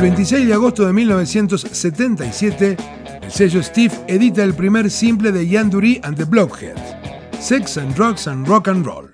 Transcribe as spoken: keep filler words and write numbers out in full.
El veintiséis de agosto de mil novecientos setenta y siete, el sello Stiff edita el primer simple de Ian Dury and the Blockheads, Sex and Drugs and Rock and Roll.